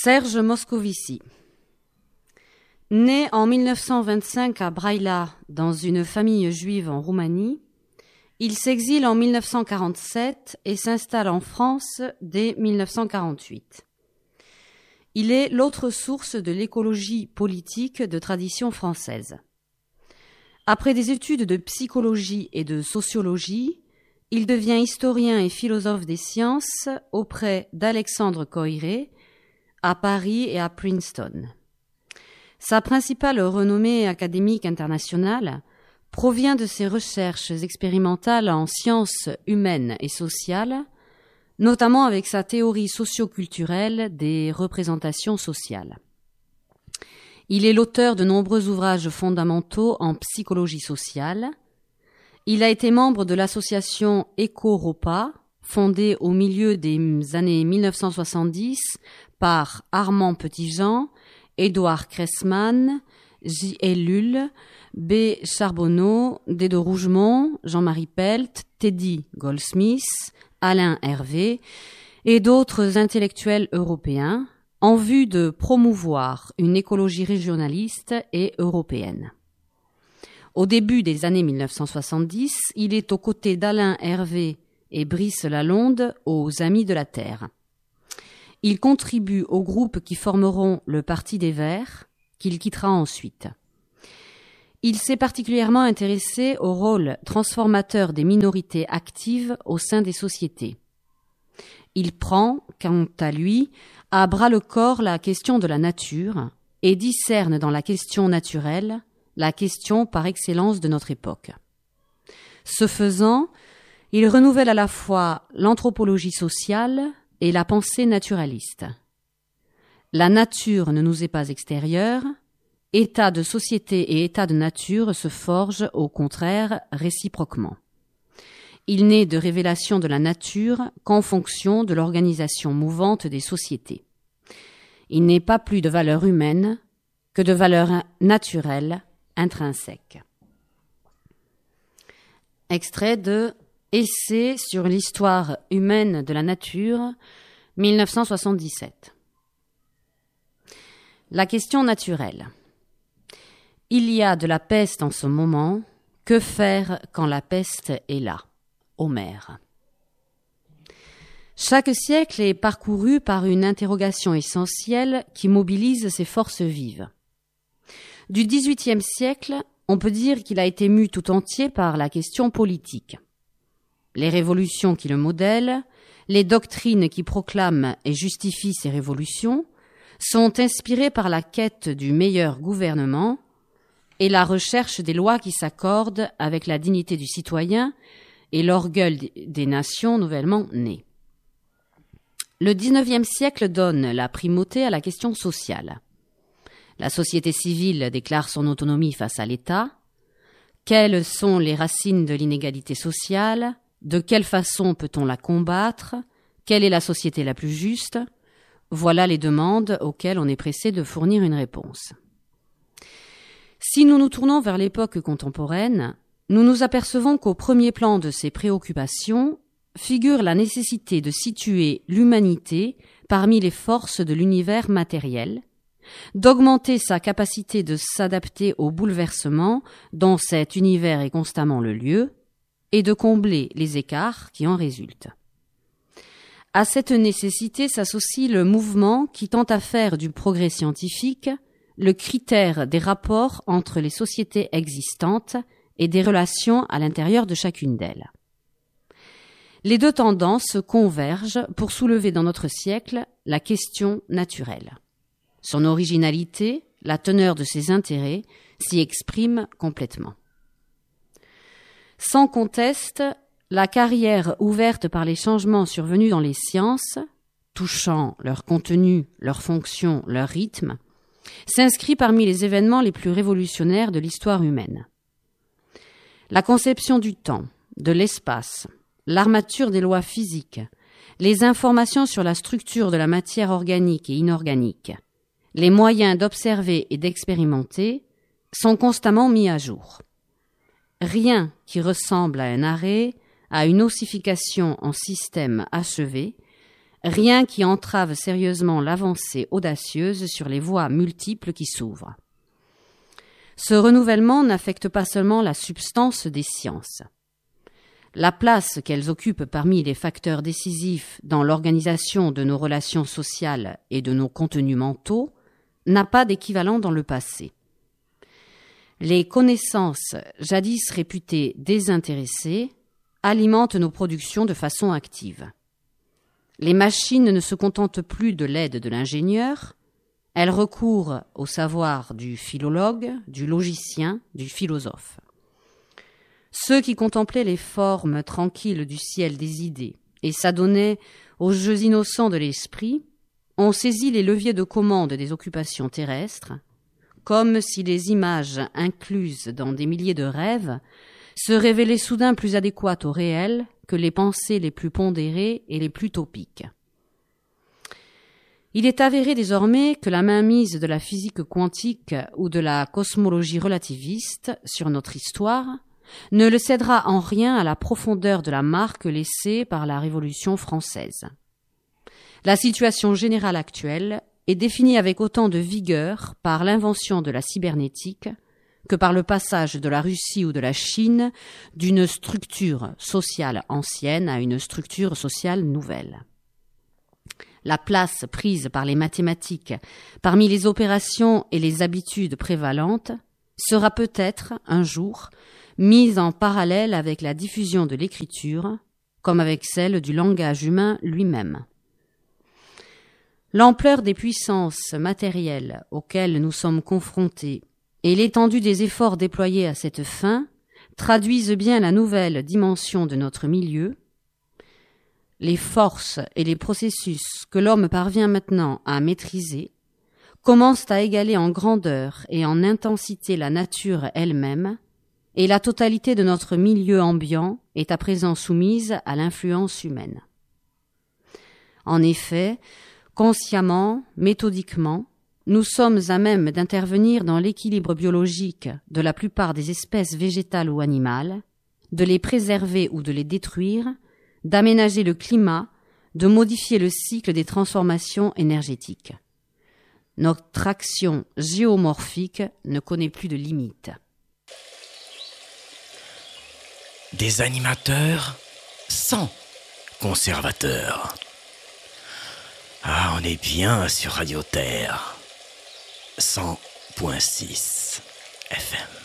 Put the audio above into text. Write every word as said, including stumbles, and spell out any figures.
Serge Moscovici. Né en mille neuf cent vingt-cinq à Braila, dans une famille juive en Roumanie, il s'exile en mille neuf cent quarante-sept et s'installe en France dès mille neuf cent quarante-huit. Il est l'autre source de l'écologie politique de tradition française. Après des études de psychologie et de sociologie, il devient historien et philosophe des sciences auprès d'Alexandre Koyré, à Paris et à Princeton. Sa principale renommée académique internationale provient de ses recherches expérimentales en sciences humaines et sociales, notamment avec sa théorie socio-culturelle des représentations sociales. Il est l'auteur de nombreux ouvrages fondamentaux en psychologie sociale. Il a été membre de l'association Eco-Ropa, fondée au milieu des années mille neuf cent soixante-dix par Armand Petitjean, Édouard Cressman, J. Ellul, B. Charbonneau, Dédo Rougemont, Jean-Marie Pelt, Teddy Goldsmith, Alain Hervé et d'autres intellectuels européens en vue de promouvoir une écologie régionaliste et européenne. Au début des années mille neuf cent soixante-dix, il est aux côtés d'Alain Hervé et Brice Lalonde aux Amis de la Terre. Il contribue aux groupes qui formeront le Parti des Verts, qu'il quittera ensuite. Il s'est particulièrement intéressé au rôle transformateur des minorités actives au sein des sociétés. Il prend, quant à lui, à bras-le-corps la question de la nature et discerne dans la question naturelle la question par excellence de notre époque. Ce faisant, il renouvelle à la fois l'anthropologie sociale et la pensée naturaliste. La nature ne nous est pas extérieure, état de société et état de nature se forgent au contraire réciproquement. Il n'est de révélation de la nature qu'en fonction de l'organisation mouvante des sociétés. Il n'est pas plus de valeur humaine que de valeur naturelle intrinsèque. Extrait de Essai sur l'histoire humaine de la nature, mille neuf cent soixante-dix-sept. La question naturelle. Il y a de la peste en ce moment, que faire quand la peste est là? Homère. Chaque siècle est parcouru par une interrogation essentielle qui mobilise ses forces vives. Du dix-huitième siècle, on peut dire qu'il a été mu tout entier par la question politique. Les révolutions qui le modèlent, les doctrines qui proclament et justifient ces révolutions, sont inspirées par la quête du meilleur gouvernement et la recherche des lois qui s'accordent avec la dignité du citoyen et l'orgueil des nations nouvellement nées. Le dix-neuvième siècle donne la primauté à la question sociale. La société civile déclare son autonomie face à l'État. Quelles sont les racines de l'inégalité sociale? De quelle façon peut-on la combattre? Quelle est la société la plus juste? Voilà les demandes auxquelles on est pressé de fournir une réponse. Si nous nous tournons vers l'époque contemporaine, nous nous apercevons qu'au premier plan de ces préoccupations figure la nécessité de situer l'humanité parmi les forces de l'univers matériel, d'augmenter sa capacité de s'adapter aux bouleversements dont cet univers est constamment le lieu, et de combler les écarts qui en résultent. À cette nécessité s'associe le mouvement qui tend à faire du progrès scientifique le critère des rapports entre les sociétés existantes et des relations à l'intérieur de chacune d'elles. Les deux tendances convergent pour soulever dans notre siècle la question naturelle. Son originalité, la teneur de ses intérêts, s'y exprime complètement. Sans conteste, la carrière ouverte par les changements survenus dans les sciences, touchant leur contenu, leur fonction, leur rythme, s'inscrit parmi les événements les plus révolutionnaires de l'histoire humaine. La conception du temps, de l'espace, l'armature des lois physiques, les informations sur la structure de la matière organique et inorganique, les moyens d'observer et d'expérimenter sont constamment mis à jour. Rien qui ressemble à un arrêt, à une ossification en système achevé, rien qui entrave sérieusement l'avancée audacieuse sur les voies multiples qui s'ouvrent. Ce renouvellement n'affecte pas seulement la substance des sciences. La place qu'elles occupent parmi les facteurs décisifs dans l'organisation de nos relations sociales et de nos contenus mentaux n'a pas d'équivalent dans le passé. Les connaissances, jadis réputées désintéressées, alimentent nos productions de façon active. Les machines ne se contentent plus de l'aide de l'ingénieur, elles recourent au savoir du philologue, du logicien, du philosophe. Ceux qui contemplaient les formes tranquilles du ciel des idées et s'adonnaient aux jeux innocents de l'esprit ont saisi les leviers de commande des occupations terrestres, comme si les images incluses dans des milliers de rêves se révélaient soudain plus adéquates au réel que les pensées les plus pondérées et les plus topiques. Il est avéré désormais que la mainmise de la physique quantique ou de la cosmologie relativiste sur notre histoire ne le cédera en rien à la profondeur de la marque laissée par la Révolution française. La situation générale actuelle est définie avec autant de vigueur par l'invention de la cybernétique que par le passage de la Russie ou de la Chine d'une structure sociale ancienne à une structure sociale nouvelle. La place prise par les mathématiques parmi les opérations et les habitudes prévalentes sera peut-être, un jour, mise en parallèle avec la diffusion de l'écriture, comme avec celle du langage humain lui-même. L'ampleur des puissances matérielles auxquelles nous sommes confrontés et l'étendue des efforts déployés à cette fin traduisent bien la nouvelle dimension de notre milieu. Les forces et les processus que l'homme parvient maintenant à maîtriser commencent à égaler en grandeur et en intensité la nature elle-même, et la totalité de notre milieu ambiant est à présent soumise à l'influence humaine. En effet, consciemment, méthodiquement, nous sommes à même d'intervenir dans l'équilibre biologique de la plupart des espèces végétales ou animales, de les préserver ou de les détruire, d'aménager le climat, de modifier le cycle des transformations énergétiques. Notre action géomorphique ne connaît plus de limites. Des animateurs sans conservateurs. Ah, on est bien sur Radio Terre. cent point six F M.